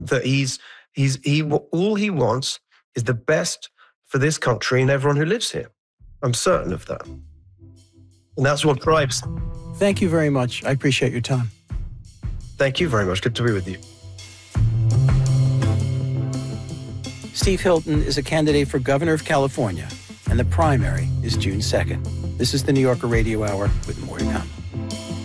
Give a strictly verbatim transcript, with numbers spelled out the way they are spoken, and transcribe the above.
that he's he's he all he wants is the best for this country and everyone who lives here. I'm certain of that. And that's what drives him. Thank you very much. I appreciate your time. Thank you very much. Good to be with you. Steve Hilton is a candidate for governor of California, and the primary is June second. This is the New Yorker Radio Hour with more.